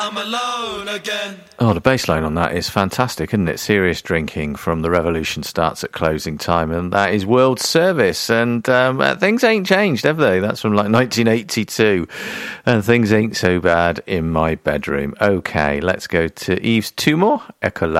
I'm alone again. Oh, the bass line on that is fantastic, isn't it? Serious drinking from The Revolution starts at closing time, and that is World Service. And things ain't changed, have they? That's from like 1982. And things ain't so bad in my bedroom. Okay, let's go to Yves Tumor, Ecolab.